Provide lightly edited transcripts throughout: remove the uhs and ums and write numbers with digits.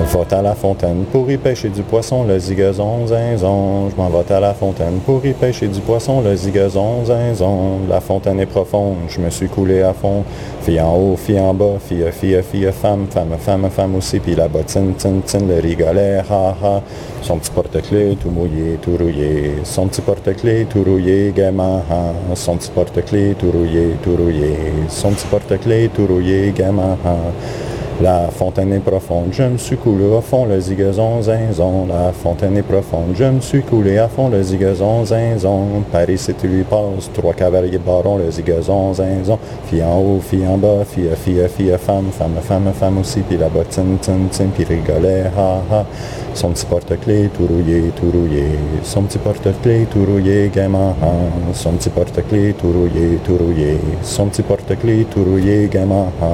vais à la fontaine pour y pêcher du poisson, le zigazon, zinzon. Je m'en vais à la fontaine pour y pêcher du poisson, le zigazon, zinzon. La fontaine est profonde, je me suis coulé à fond. Fille en haut, fille en bas, fille, femme, femme aussi. Puis la bottine, tin, le rigolet, ha, ha. Son petit porte-clés tout mouillé, tout rouillé. Son petit porte-clés tout rouillé, gaiement, ha. Son petit porte-clés tout rouillé, tout rouillé. Son petit porte-clés tout rouillé, gaiement, ha. La fontaine est profonde, je me suis coulé à fond, le zigazon, zinzon. La fontaine est profonde, je me suis coulé à fond, le zigazon, zinzon. Paris, c'est lui passe, 3 cavaliers barons, le zigazon, zinzon. Fille en haut, fille en bas, fille, femme aussi. Puis la bottine, tin, puis rigolet, ha, ha. Son petit porte-clés tout rouillé, tout rouillé. Son petit porte-clés tout rouillé, gaiement, ha. Son petit porte-clés tout rouillé, tout rouillé. Son petit porte-clés tout rouillé, gaiement, ha.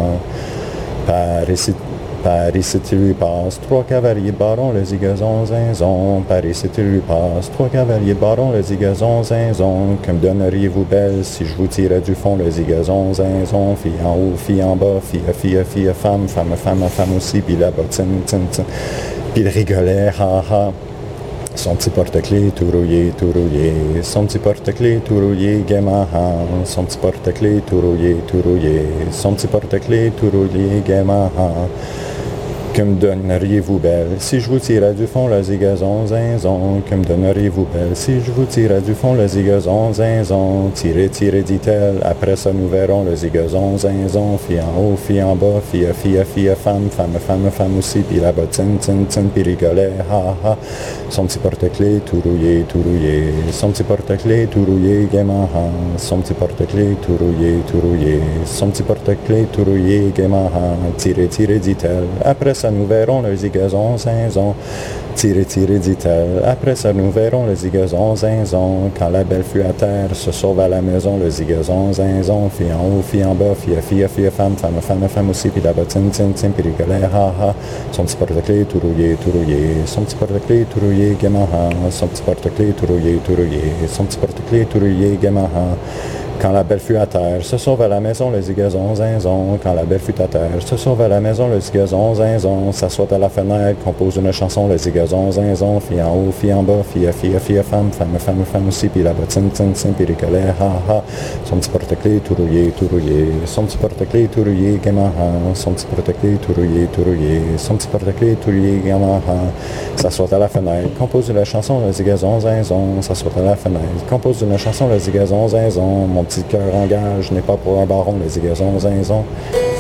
Paris, si tu lui passes, 3 cavaliers barons, le zigazon, zinzon. Paris, si tu lui passes, 3 cavaliers barons, le zigazon, zinzon. Que me donneriez-vous belle si je vous tirais du fond, le zigazon, zinzon. Fille en haut, fille en bas, fille, femme aussi. Puis la bottine, tin. Puis le rigolet, ha, ha. Son petit porte-clés tout rouillé, tout rouillé. Son petit porte-clés tout rouillé, gaiement, ha. Son petit porte-clés tout rouillé, tout rouillé. Son petit porte-clés tout rouillé, gaiement, ha. Que me donneriez-vous belle si je vous tirais du fond, le zigazon, zinzon. Que me donneriez-vous belle si je vous tirais du fond, le zigazon, zinzon. Tirez, dit-elle, après ça nous verrons le zigazon, zinzon. Fille en haut, fille en bas, fille, femme aussi. Puis la bottine, tin, puis rigolet, ha, ha. Son petit porte-clés tout rouillé, tout rouillé. Son petit porte-clés tout rouillé, gaiement, ha. Son petit porte-clés tout rouillé, tout rouillé. Son petit porte-clés tout rouillé, gaiement, ha. Tirez, dit-elle, après ça nous verrons le zigazon, zinzon. Tirez, dit-elle. Après ça nous verrons le zigazon, zinzon. Quand la belle fut à terre, se sauve à la maison, le zigazon, zinzon. Fille en haut, fille en bas, fille, femme aussi. Puis la bottine, tin, puis rigolet, ha, ha. Son petit porte-clés tout rouillé, tout rouillé. Son petit porte-clés tout rouillé, gaiement, ha. Son petit porte-clés tout rouillé, tout rouillé. Son petit porte-clés tout rouillé, gaiement, ha. Quand la belle fut à terre, se sauve à la maison le zigazon, zinzon. Quand la belle fut à terre, se sauve à la maison le zigazon, zinzon. S'assoit à la fenêtre, compose une chanson, le zigazon, zinzon. Fille en haut, fille en bas, fille, femme aussi. Puis la bottine, tin, puis rigolet, ha, ha. Son petit porte-clés tout rouillé, tout rouillé. Son petit porte-clés tout rouillé, gaiement, ha. Son petit porte-clés tout rouillé, tout rouillé. Son petit porte-clés tout rouillé, gaiement, ha. S'assoit à la fenêtre, compose une chanson, le zigazon, zinzon. S'assoit à la fenêtre, compose une chanson, le zigazon, zinzon. Mon petit cœur en gage n'est pas pour un baron, le zigazon, zinzon.